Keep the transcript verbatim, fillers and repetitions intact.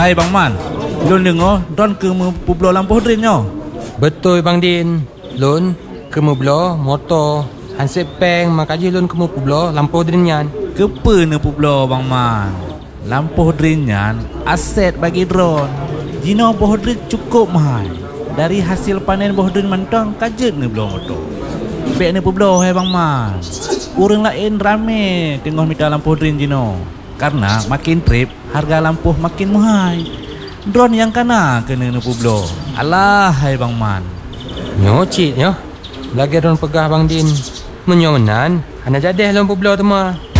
Hai Bang Man, Lun dengar drone ke Pueblo lampu Hadrin nyo. Betul Bang Din. Lun ke Pueblo motor hansip peng makaji lun ke Pueblo lampu Hadrin nyan. Kepa ne Pueblo Bang Man. Lampu Hadrin nyan aset bagi drone. Jino Hadrin cukup mahal. Dari hasil panen Hadrin mantang kajet ne belah motor. Bek ne Pueblo hai Bang Man. Orang lain rame tengok minta lampu Hadrin jino. Karena makin trip harga lampu makin mahal. Drone yang kena kena ne Pueblo. Alah hai Bang Man. Nyocit nyo. Lagi drone pegah Bang Din. Menyonan, ana jadi lon Pueblo tu mah.